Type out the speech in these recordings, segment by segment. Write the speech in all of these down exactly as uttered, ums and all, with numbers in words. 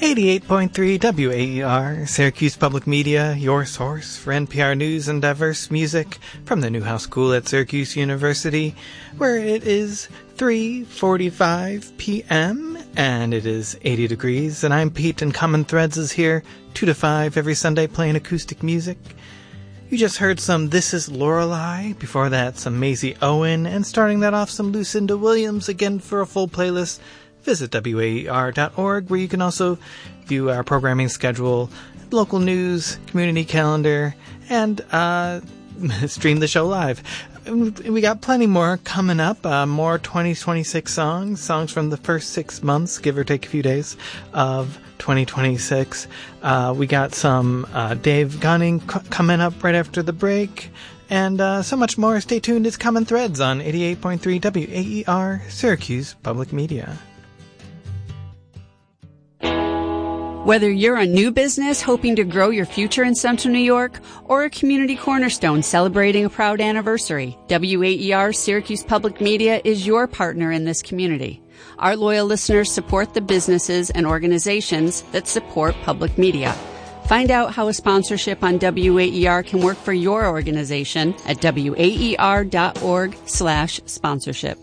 eighty-eight point three W A E R, Syracuse Public Media, your source for N P R news and diverse music from the Newhouse School at Syracuse University, where it is three forty-five p.m. and it is eighty degrees, and I'm Pete, and Common Threads is here two to five every Sunday playing acoustic music. You just heard some This Is Lorelei, before that some Maisie Owen, and starting that off some Lucinda Williams. Again, for a full playlist, visit W A E R dot org, where you can also view our programming schedule, local news, community calendar, and uh, stream the show live. We got plenty more coming up, uh, more twenty twenty-six songs, songs from the first six months, give or take a few days, of twenty twenty-six. Uh, we got some uh, Dave Gunning c- coming up right after the break, and uh, so much more. Stay tuned. It's Common Threads on eighty-eight point three W A E R, Syracuse Public Media. Whether you're a new business hoping to grow your future in Central New York or a community cornerstone celebrating a proud anniversary, W A E R Syracuse Public Media is your partner in this community. Our loyal listeners support the businesses and organizations that support public media. Find out how a sponsorship on W A E R can work for your organization at W A E R dot org slash sponsorship.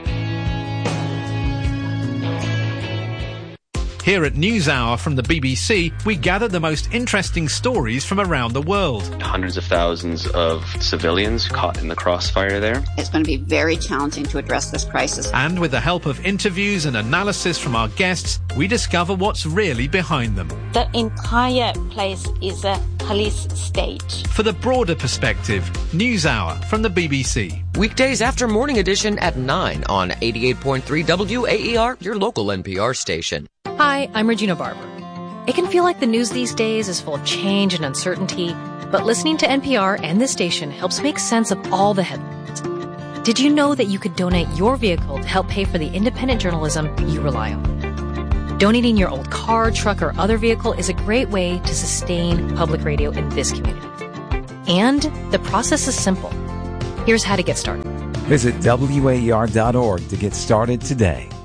Here at NewsHour from the B B C, we gather the most interesting stories from around the world. Hundreds of thousands of civilians caught in the crossfire there. It's going to be very challenging to address this crisis. And with the help of interviews and analysis from our guests, we discover what's really behind them. The entire place is a police state. For the broader perspective, NewsHour from the B B C. Weekdays after Morning Edition at nine on eighty-eight point three W A E R, your local N P R station. Hi, I'm Regina Barber. It can feel like the news these days is full of change and uncertainty, but listening to N P R and this station helps make sense of all the headlines. Did you know that you could donate your vehicle to help pay for the independent journalism you rely on? Donating your old car, truck, or other vehicle is a great way to sustain public radio in this community. And the process is simple. Here's how to get started. Visit W A E R dot org to get started today.